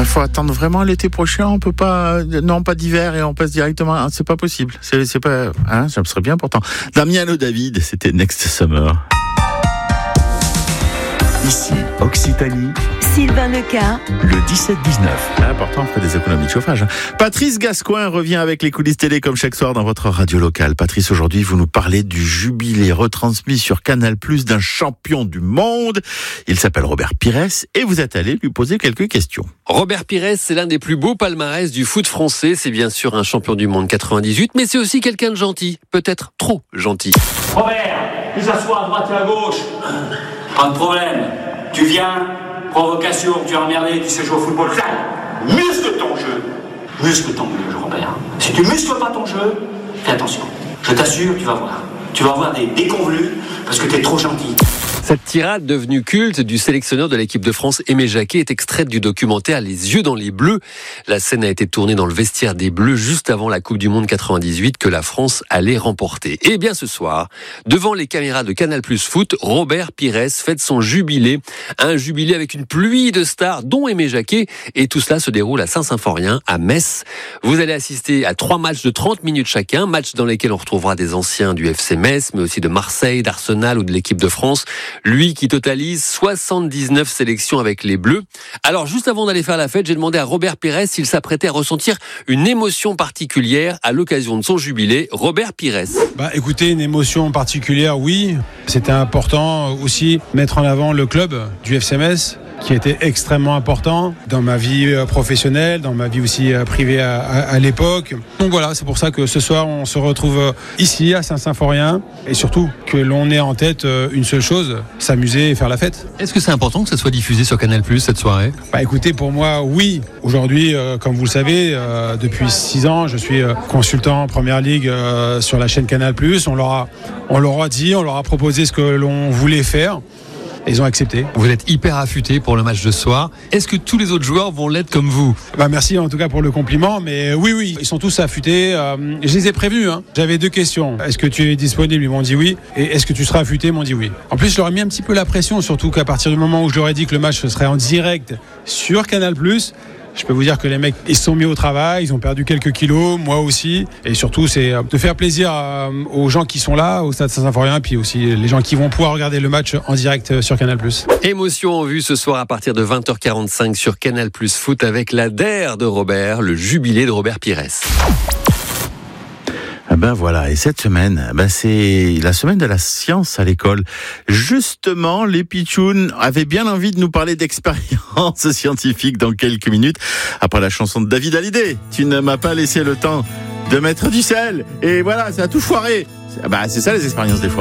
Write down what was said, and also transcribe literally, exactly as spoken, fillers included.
Il faut attendre vraiment l'été prochain. On peut pas, non, pas d'hiver et on passe directement. C'est pas possible. C'est, c'est pas, hein, ça serait bien pourtant. Damiano David, c'était Next Summer. Ici, Occitanie, Sylvain Leca, le dix-sept dix-neuf. Important, on fait des économies de chauffage. Patrice Gascoin revient avec les coulisses télé comme chaque soir dans votre radio locale. Patrice, aujourd'hui, vous nous parlez du jubilé retransmis sur Canal plus, d'un champion du monde. Il s'appelle Robert Pires et vous êtes allé lui poser quelques questions. Robert Pires, c'est l'un des plus beaux palmarès du foot français. C'est bien sûr un champion du monde quatre-vingt-dix-huit, mais c'est aussi quelqu'un de gentil. Peut-être trop gentil. Robert, tu s'assois à droite et à gauche. Pas de problème. Tu viens, provocation, tu es emmerdé, tu sais jouer au football. Là, muscle ton jeu. Muscle ton jeu, Robert. Si tu muscles pas ton jeu, fais attention. Je t'assure, tu vas voir. Tu vas avoir des déconvenus parce que tu es trop gentil. Cette tirade devenue culte du sélectionneur de l'équipe de France, Aimé Jacquet, est extraite du documentaire Les yeux dans les bleus. La scène a été tournée dans le vestiaire des Bleus juste avant la Coupe du Monde quatre-vingt-dix-huit que la France allait remporter. Et bien ce soir, devant les caméras de Canal plus Foot, Robert Pires fête son jubilé. Un jubilé avec une pluie de stars, dont Aimé Jacquet. Et tout cela se déroule à Saint-Symphorien, à Metz. Vous allez assister à trois matchs de trente minutes chacun, matchs dans lesquels on retrouvera des anciens du F C Metz, mais aussi de Marseille, d'Arsenal ou de l'équipe de France. Lui qui totalise soixante-dix-neuf sélections avec les Bleus. Alors juste avant d'aller faire la fête, j'ai demandé à Robert Pires s'il s'apprêtait à ressentir une émotion particulière à l'occasion de son jubilé. Robert Pires. Bah écoutez, une émotion particulière, oui. C'était important aussi mettre en avant le club du F C Metz, qui était extrêmement important dans ma vie professionnelle, dans ma vie aussi privée à, à, à l'époque. Donc voilà, c'est pour ça que ce soir, on se retrouve ici, à Saint-Symphorien, et surtout que l'on ait en tête une seule chose, s'amuser et faire la fête. Est-ce que c'est important que ça soit diffusé sur Canal plus, cette soirée ? Bah écoutez, pour moi, oui. Aujourd'hui, euh, comme vous le savez, euh, depuis six ans, je suis euh, consultant en Première Ligue euh, sur la chaîne Canal plus. On leur a, on leur a dit, on leur a proposé ce que l'on voulait faire. Ils ont accepté. Vous êtes hyper affûté pour le match de ce soir. Est-ce que tous les autres joueurs vont l'être comme vous ? Bah merci en tout cas pour le compliment, mais oui, oui, ils sont tous affûtés. Euh, je les ai prévenus. Hein. J'avais deux questions. Est-ce que tu es disponible ? Ils m'ont dit oui. Et est-ce que tu seras affûté ? Ils m'ont dit oui. En plus, je leur ai mis un petit peu la pression, surtout qu'à partir du moment où je leur ai dit que le match serait en direct sur Canal plus, je peux vous dire que les mecs, ils se sont mis au travail, ils ont perdu quelques kilos, moi aussi. Et surtout, c'est de faire plaisir aux gens qui sont là, au stade Saint-Symphorien, puis aussi les gens qui vont pouvoir regarder le match en direct sur Canal plus. Émotion en vue ce soir à partir de vingt heures quarante-cinq sur Canal plus Foot avec la D E R de Robert, le jubilé de Robert Pires. Ben voilà, et cette semaine, ben c'est la semaine de la science à l'école. Justement, les pitchouns avaient bien envie de nous parler d'expériences scientifiques dans quelques minutes. Après la chanson de David Hallyday, tu ne m'as pas laissé le temps de mettre du sel. Et voilà, ça a tout foiré. Ben c'est ça les expériences des fois.